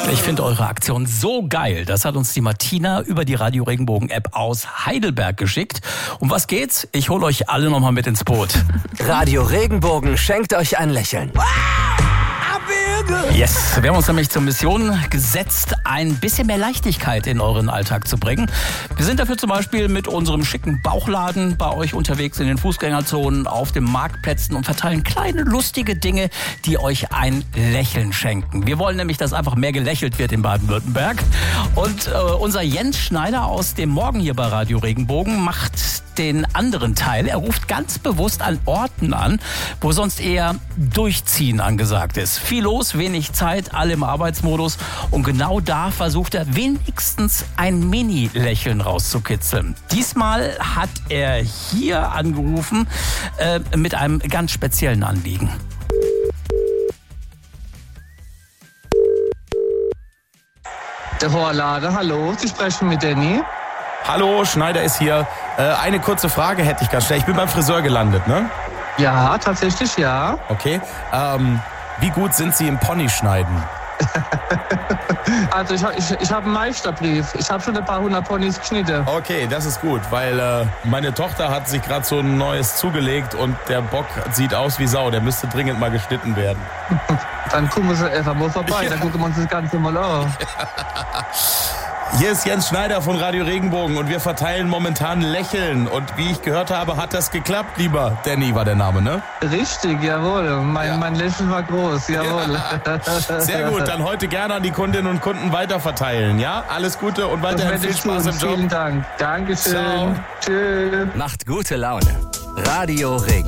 Ich finde eure Aktion so geil. Das hat uns die Martina über die Radio Regenbogen App aus Heidelberg geschickt. Um was geht's? Ich hole euch alle nochmal mit ins Boot. Radio Regenbogen schenkt euch ein Lächeln. Yes, wir haben uns nämlich zur Mission gesetzt, ein bisschen mehr Leichtigkeit in euren Alltag zu bringen. Wir sind dafür zum Beispiel mit unserem schicken Bauchladen bei euch unterwegs in den Fußgängerzonen, auf den Marktplätzen und verteilen kleine lustige Dinge, die euch ein Lächeln schenken. Wir wollen nämlich, dass einfach mehr gelächelt wird in Baden-Württemberg. Und unser Jens Schneider aus dem Morgen hier bei Radio Regenbogen macht den anderen Teil. Er ruft ganz bewusst an Orten an, wo sonst eher Durchziehen angesagt ist. Viel los, wenig Zeit, alle im Arbeitsmodus. Und genau da versucht er wenigstens ein Mini-Lächeln rauszukitzeln. Diesmal hat er hier angerufen mit einem ganz speziellen Anliegen. Der Horlader, hallo, Sie sprechen mit Danny. Hallo, Schneider ist hier. Eine kurze Frage hätte ich ganz schnell. Ich bin beim Friseur gelandet, ne? Ja, tatsächlich, ja. Okay. Wie gut sind Sie im Ponyschneiden? Also ich habe einen Meisterbrief. Ich habe schon ein paar hundert Ponys geschnitten. Okay, das ist gut, weil meine Tochter hat sich gerade so ein neues zugelegt und der Bock sieht aus wie Sau. Der müsste dringend mal geschnitten werden. Dann gucken wir sie einfach mal vorbei, Ja. Dann gucken wir uns das Ganze mal an. Hier ist Jens Schneider von Radio Regenbogen und wir verteilen momentan Lächeln. Und wie ich gehört habe, hat das geklappt, lieber Danny war der Name, ne? Richtig, jawohl. Mein Lächeln war groß, jawohl. Sehr gut, dann heute gerne an die Kundinnen und Kunden weiterverteilen, ja? Alles Gute und Das weiterhin werde viel ich Spaß tun. im Job. Vielen Dank. Dankeschön. Ciao. Tschüss. Macht gute Laune. Radio Regenbogen.